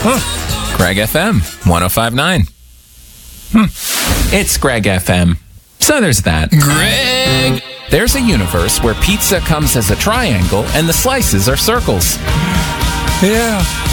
Greg FM 1059. It's Greg FM. So there's that. Greg! There's a universe where pizza comes as a triangle and the slices are circles. Yeah.